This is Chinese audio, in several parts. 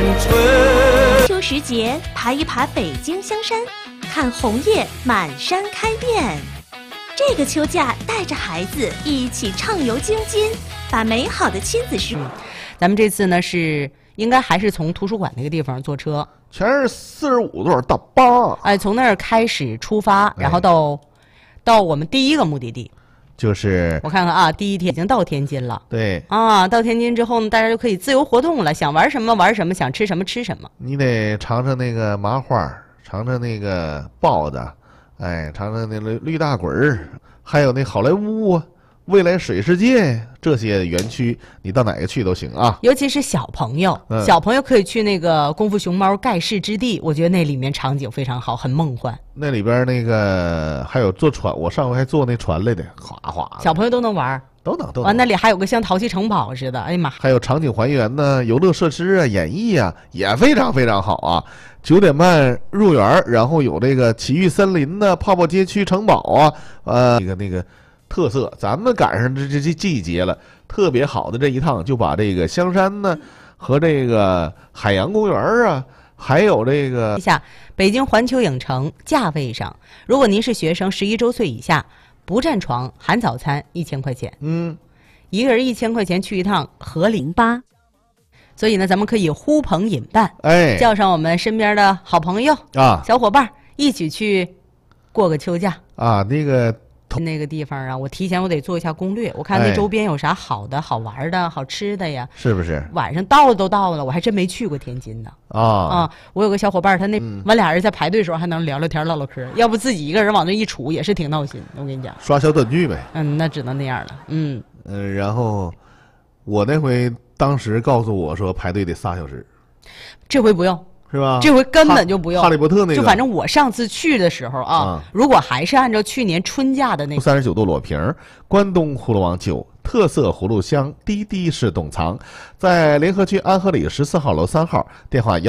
春。 秋时节，爬一爬北京香山，看红叶满山开遍。这个秋假，带着孩子一起畅游京津，把美好的亲子时。 咱们这次呢应该还是从图书馆那个地方坐车， 全是45座大巴。 哎，从那儿开始出发，然后到我们第一个目的地。 就是我看看啊，第一天已经到天津了。 对啊，到天津之后呢，大家就可以自由活动了，想玩什么玩什么，想吃什么吃什么。 你得尝尝那个麻花，尝尝那个包子，哎，尝尝那驴大滚儿，还有那好莱坞啊、未来水世界这些园区，你到哪个去都行啊。 尤其是小朋友，小朋友可以去那个功夫熊猫盖世之地，我觉得那里面场景非常好，很梦幻。 那里边那个还有坐船，我上回还坐那船来的，哗哗。 小朋友都能玩， 都能。 完，那里还有个像淘气城堡似的，哎呀妈！ 还有场景还原呢，游乐设施啊、演绎啊，也非常非常好啊。9点半入园，然后有这个奇遇森林呢、泡泡街区城堡啊，那个特色，咱们赶上这季节了，特别好的这一趟，就把这个香山呢和这个海洋公园啊，还有这个一下北京环球影城价位上，如果您是学生11周岁以下，不占床含早餐1000块钱，一个人1000块钱去一趟合理8。所以呢，咱们可以呼朋引伴， 哎， 叫上我们身边的好朋友啊、 小伙伴一起去过个秋假啊。 那个地方啊，我提前得做一下攻略，我看那周边有啥好的、好玩的、好吃的呀？ 是不是？ 晚上到了，我还真没去过天津呢。我有个小伙伴，他完俩人在排队的时候还能聊聊天、唠唠嗑，要不自己一个人往那一杵也是挺闹心。我跟你讲， 刷小短剧呗。 那只能那样了。 然后我那回当时告诉我说排队得3小时， 这回不用。 是吧？ 这回根本就不用。 哈利波特那个， 就反正我上次去的时候如果还是按照去年春假的那个 39度裸瓶，关东葫芦王酒，特色葫芦香，滴滴式冻藏，在联合区安和里14号楼3号，电话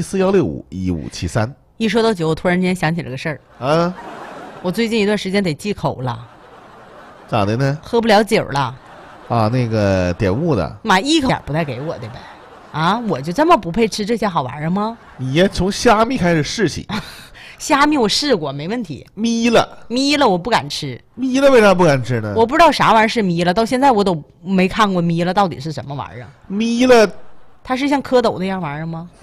18741651573。 一说到酒，我突然间想起了个事儿啊， 我最近一段时间得忌口了。 咋的呢？ 喝不了酒了。 啊，那个点雾的。 妈，一口点不带给我的呗。我就这么不配吃这些好玩意儿吗？ 你也从虾米开始试起。 虾米我试过，没问题。 咪了我不敢吃。 咪了为啥不敢吃呢？ 我不知道啥玩意儿是咪了，到现在我都没看过咪了到底是什么玩意儿。 咪了， 它是像蝌蚪那样玩意儿吗？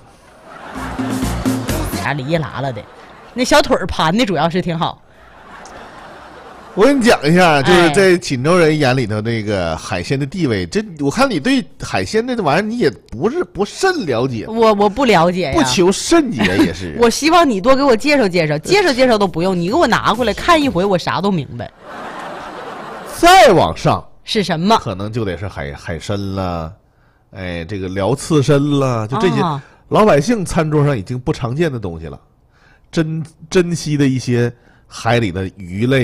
俩里一拉了的，那小腿盘的主要是挺好。 我跟你讲一下，就是在锦州人眼里头那个海鲜的地位，我看你对海鲜这玩意儿你也不甚了解。 我不了解呀， 不求甚解也是。 我希望你多给我介绍介绍都不用，你给我拿过来看一回，我啥都明白。 再往上是什么？ 可能就得是海参了，哎，这个辽刺身了，就这些老百姓餐桌上已经不常见的东西了，珍稀的一些海里的鱼类。